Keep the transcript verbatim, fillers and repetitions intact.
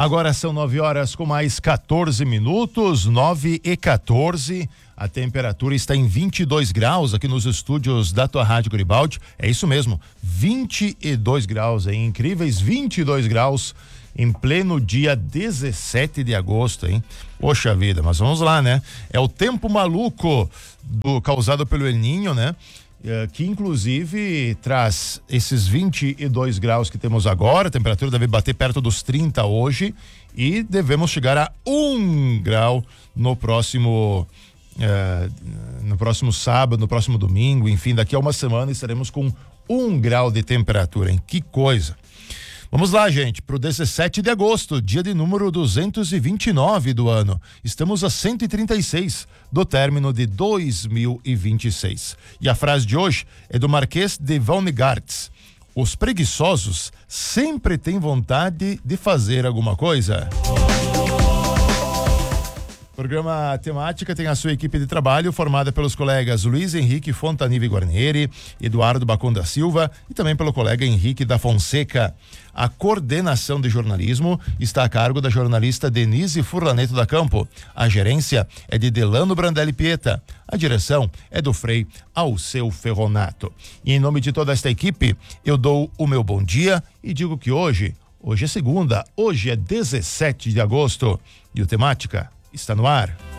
Agora são nove horas com mais quatorze minutos, nove e quatorze. A temperatura está em vinte e dois graus aqui nos estúdios da tua Rádio Garibaldi. É isso mesmo, vinte e dois graus, hein? Incríveis vinte e dois graus em pleno dia dezessete de agosto, hein? Poxa vida, mas vamos lá, né? É o tempo maluco do, causado pelo El Niño, né? É, que inclusive traz esses vinte e dois graus que temos agora. A temperatura deve bater perto dos trinta hoje e devemos chegar a um grau no próximo é, no próximo sábado, no próximo domingo, enfim, daqui a uma semana estaremos com um grau de temperatura, hein? Que coisa! Vamos lá, gente, para o dezessete de agosto, dia de número duzentos e vinte e nove do ano. Estamos a cento e trinta e seis do término de dois mil e vinte e seis. E a frase de hoje é do Marquês de Valnegartz. Os preguiçosos sempre têm vontade de fazer alguma coisa. O programa Temática tem a sua equipe de trabalho formada pelos colegas Luiz Henrique Fontanive Guarnieri, Eduardo Bacon da Silva e também pelo colega Henrique da Fonseca. A coordenação de jornalismo está a cargo da jornalista Denise Furlaneto da Campo. A gerência é de Delano Brandelli Pieta. A direção é do Frei Alceu Ferronato. E em nome de toda esta equipe, eu dou o meu bom dia e digo que hoje, hoje é segunda, hoje é dezessete de agosto e o Temática está no ar.